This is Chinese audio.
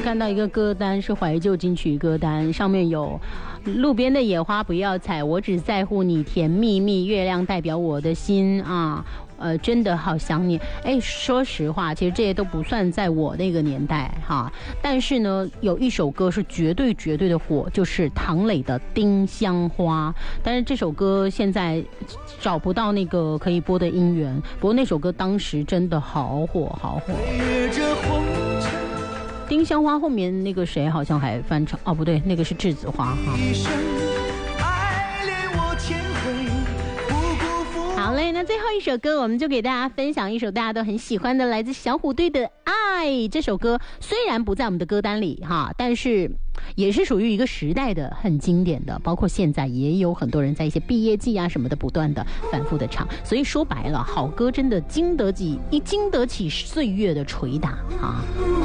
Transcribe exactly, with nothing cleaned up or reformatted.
看到一个歌单是怀旧金曲歌单，上面有路边的野花不要采，我只在乎你甜蜜蜜，月亮代表我的心啊，呃，真的好想你。哎，说实话，其实这些都不算在我那个年代哈。但是呢，有一首歌是绝对绝对的火，就是唐磊的《丁香花》。但是这首歌现在找不到那个可以播的音源，不过那首歌当时真的好火好火。丁香花后面那个谁好像还翻唱，哦不对，那个是栀子花哈。好嘞，那最后一首歌我们就给大家分享一首大家都很喜欢的，来自小虎队的《爱》。这首歌虽然不在我们的歌单里哈，但是也是属于一个时代的很经典的，包括现在也有很多人在一些毕业季啊什么的不断的反复的唱。所以说白了，好歌真的经得起一经得起岁月的捶打啊。